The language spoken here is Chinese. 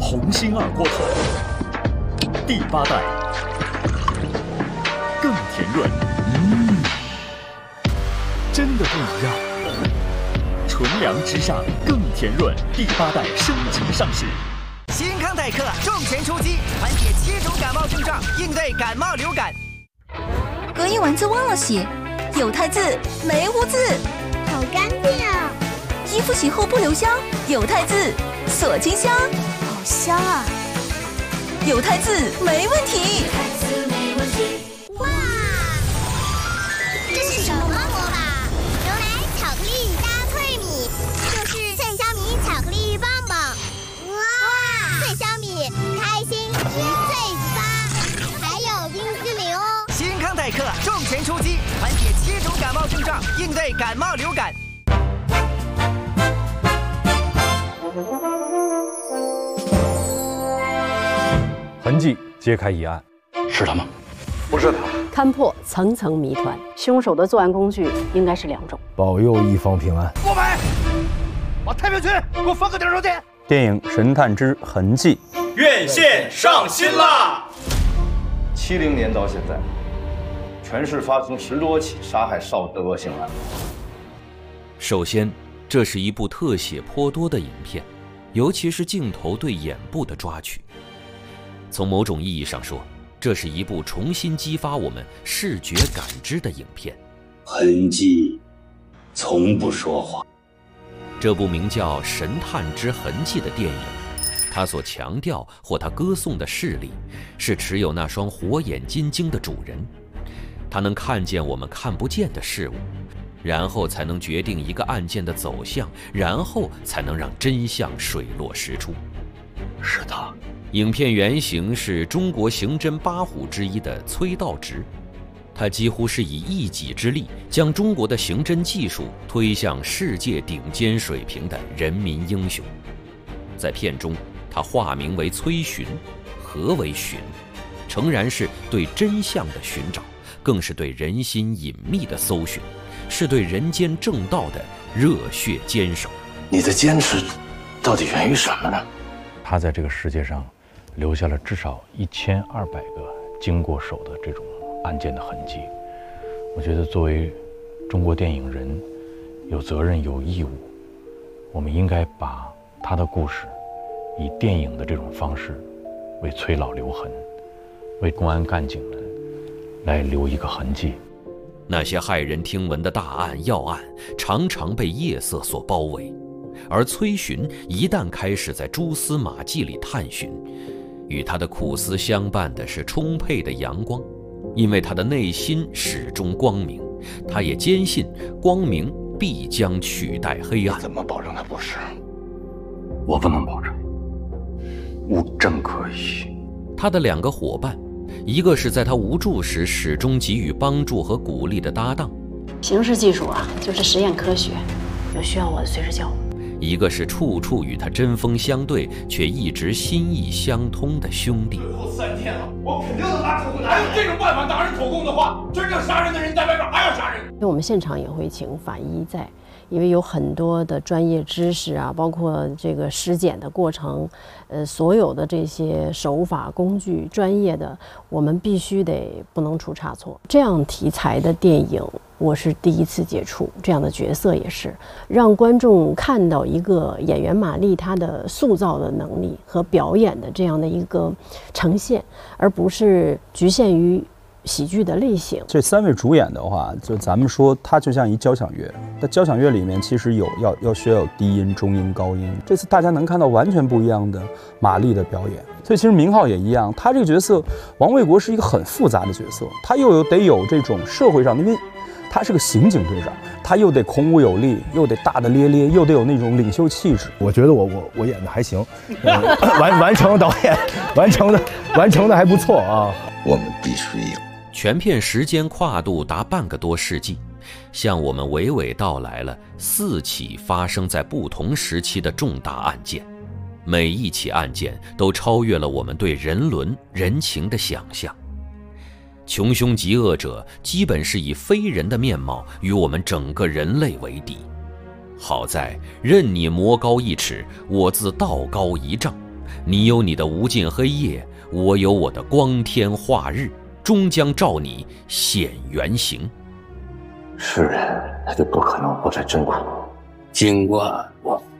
鸿星二锅头，第8代更甜润，真的不一样。纯粮之上更甜润，第8代升级上市。 新康泰克重拳出击，缓解7种感冒症状，应对感冒流感。 隔夜丸子忘了洗，有汰渍没污渍， 好干净啊！ 衣服洗后不留香，有汰渍锁清香， 好香啊！ 有汰渍没问题。 哇，这是什么魔法？牛奶巧克力搭脆米，就是脆香米巧克力棒棒。哇，脆香米开心直最发，还有冰激凌哦。 新康泰克重拳出击，缓解7种感冒症状，应对感冒流感。 痕迹揭开疑案， 是他吗？不是他。 勘破层层谜团，凶手的作案工具应该是2种。 保佑一方平安。 我买，把太平群给我分个顶上去。 电影《神探之痕迹》 院线上新啦 ！70年到现在，全市发生10多起杀害少的恶性案。 首先，这是一部特写颇多的影片，尤其是镜头对眼部的抓取。从某种意义上说，这是一部重新激发我们视觉感知的影片。 痕迹从不说谎。 这部名叫《神探之痕迹》的电影，它所强调或它歌颂的势力，是持有那双火眼金睛的主人，他能看见我们看不见的事物，然后才能决定一个案件的走向，然后才能让真相水落石出。 是他。 影片原型是中国刑侦8虎之一的崔道直，他几乎是以一己之力将中国的刑侦技术推向世界顶尖水平的人民英雄。在片中，他化名为崔寻。何为寻？诚然是对真相的寻找，更是对人心隐秘的搜寻，是对人间正道的热血坚守。 你的坚持到底源于什么呢？ 他在这个世界上留下了至少1200个经过手的这种案件的痕迹。我觉得作为中国电影人，有责任有义务，我们应该把他的故事以电影的这种方式为崔老留痕，为公安干警们来留一个痕迹。 那些骇人听闻的大案要案常常被夜色所包围，而崔寻一旦开始在蛛丝马迹里探寻，与他的苦思相伴的是充沛的阳光，因为他的内心始终光明，他也坚信光明必将取代黑暗。 怎么保证他不是？我不能保证，物证可以。 他的2个伙伴，一个是在他无助时始终给予帮助和鼓励的搭档， 刑事技术啊，就是实验科学，有需要我随时叫我。 一个是处处与他针锋相对却一直心意相通的兄弟。 最后3天了，我肯定能拿口供拿。还有这种办法拿人口供的话，真正杀人的人在外边还要杀人。 因为我们现场也会请法医在，因为有很多的专业知识啊，包括这个尸检的过程，所有的这些手法工具专业的，我们必须得不能出差错。这样题材的电影我是第一次接触，这样的角色也是让观众看到一个演员马丽她的塑造的能力和表演的这样的一个呈现，而不是局限于喜剧的类型。 这3位主演的话，就咱们说它就像一交响乐，在交响乐里面其实要需要有低音、中音、高音。这次大家能看到完全不一样的马丽的表演。所以其实明浩也一样，他这个角色王卫国是一个很复杂的角色，他又得有这种社会上，因为他是个刑警队长，他又得孔武有力，又得大大咧咧，又得有那种领袖气质。 我觉得我演的还行，完成导演完成的还不错啊。 我们必须赢。 全片时间跨度达半个多世纪，向我们娓娓道来了4起发生在不同时期的重大案件，每一起案件都超越了我们对人伦人情的想象。穷凶极恶者基本是以非人的面貌与我们整个人类为敌。好在任你魔高1尺，我自道高1丈， 你有你的无尽黑夜，我有我的光天化日，终将照你显原形。 是人，他就不可能活在真苦。 尽管我